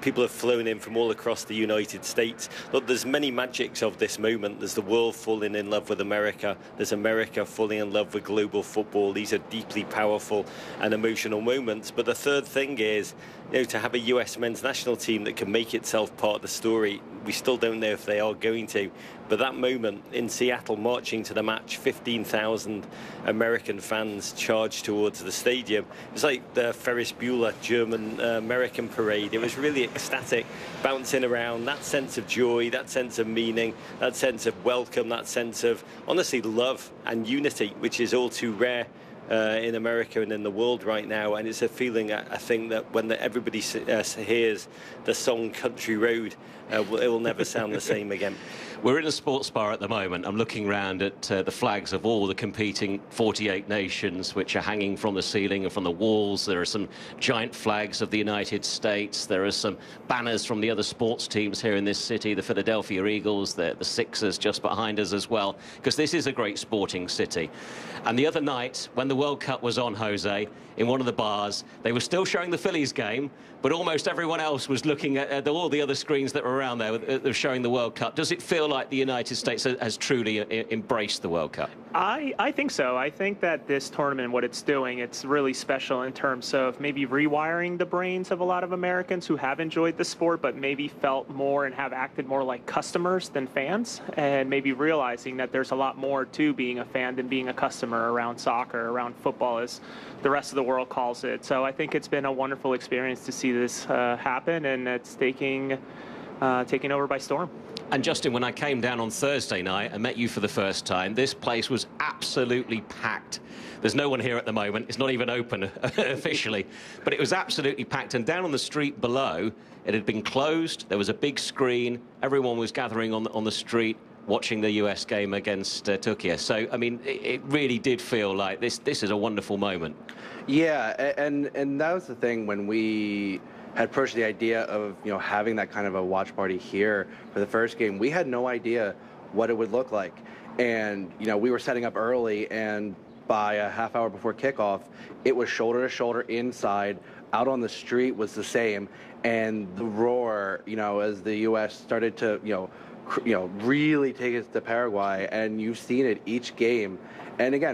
People have flown in from all across the United States. Look, there's many magics of this moment. There's the world falling in love with America. There's America falling in love with global football. These are deeply powerful and emotional moments. But the third thing is, to have a US men's national team that can make itself part of the story. We still don't know if they are going to. But that moment in Seattle, marching to the match, 15,000 American fans charged towards the stadium. It was like the Ferris Bueller German-American parade. It was really ecstatic, bouncing around, that sense of joy, that sense of meaning, that sense of welcome, that sense of, honestly, love and unity, which is all too rare in America and in the world right now. And it's a feeling, I think, that when everybody hears the song Country Road, it will never sound the same again. We're in a sports bar at the moment. I'm looking around at the flags of all the competing 48 nations, which are hanging from the ceiling and from the walls. There are some giant flags of the United States. There are some banners from the other sports teams here in this city, the Philadelphia Eagles, the Sixers just behind us as well, because this is a great sporting city. And the other night, when the World Cup was on, Jose, in one of the bars, they were still showing the Phillies game, but almost everyone else was looking at all the other screens that were around there showing the World Cup. Does it feel like the United States has truly embraced the World Cup? I think so. I think that this tournament, what it's doing, it's really special in terms of maybe rewiring the brains of a lot of Americans who have enjoyed the sport, but maybe felt more and have acted more like customers than fans, and maybe realizing that there's a lot more to being a fan than being a customer around soccer, around football, as the rest of the world calls it. So I think it's been a wonderful experience to see this happen, and it's taking over by storm. And Justin, when I came down on Thursday night and met you for the first time, this place was absolutely packed. There's no one here at the moment. It's not even open officially, but it was absolutely packed. And down on the street below, it had been closed. There was a big screen. Everyone was gathering on the street watching the US game against Turkey. So, I mean, it really did feel like this is a wonderful moment. Yeah, and that was the thing when we had approached the idea of having that kind of a watch party here for the first game. We had no idea what it would look like, and we were setting up early, and by a half hour before kickoff, it was shoulder to shoulder inside. Out on the street was the same, and the roar, as the U.S. started to really take it to Paraguay, and you've seen it each game, and again.